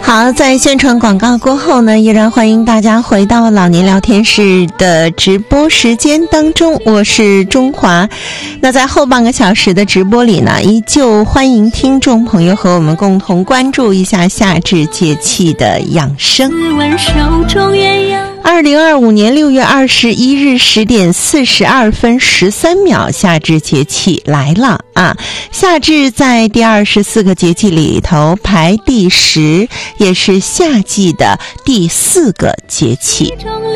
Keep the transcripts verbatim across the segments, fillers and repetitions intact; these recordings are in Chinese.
好，在宣传广告过后呢，依然欢迎大家回到老年聊天室的直播时间当中，我是中华。那在后半个小时的直播里呢，依旧欢迎听众朋友和我们共同关注一下夏至节气的养生。二零二五年六月二十一日十点四十二分十三秒，夏至节气来了啊！夏至在第二十四个节气里头排第十，也是夏季的第四个节气。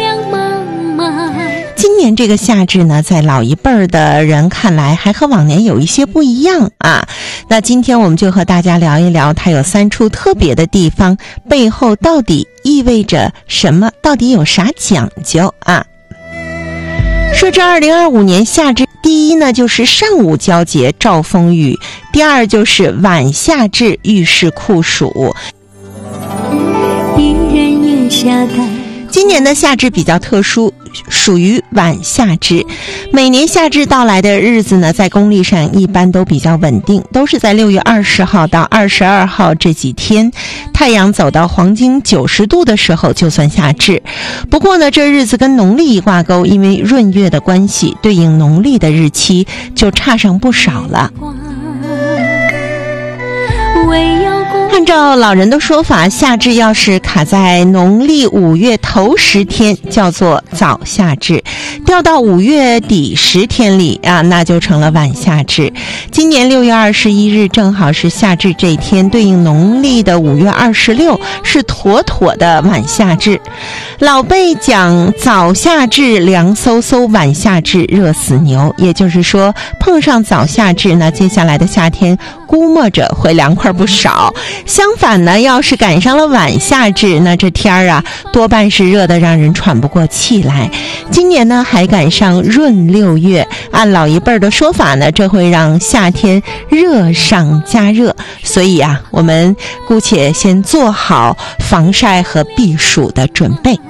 今年这个夏至呢，在老一辈儿的人看来还和往年有一些不一样啊。那今天我们就和大家聊一聊它有三处特别的地方，背后到底意味着什么，到底有啥讲究啊。说这二零二五年夏至，第一呢就是上午交节兆风雨，第二就是晚夏至遇事酷暑。一人影下盖。今年的夏至比较特殊，属于晚夏至。每年夏至到来的日子呢，在公历上一般都比较稳定，都是在六月二十号到二十二号这几天，太阳走到黄经九十度的时候就算夏至。不过呢，这日子跟农历一挂钩，因为闰月的关系，对应农历的日期就差上不少了。按照老人的说法，夏至要是卡在农历五月头十天，叫做早夏至；掉到五月底十天里啊，那就成了晚夏至。今年六月二十一日正好是夏至这一天，对应农历的五月二十六，是妥妥的晚夏至。老辈讲早夏至凉飕飕，晚夏至热死牛，也就是说碰上早夏至呢，接下来的夏天估摸着会凉快不少。相反呢，要是赶上了晚夏至，那这天儿啊多半是热得让人喘不过气来。今年呢还赶上闰六月，按老一辈的说法呢，这会让夏天热上加热，所以啊我们姑且先做好防晒和避暑的准备。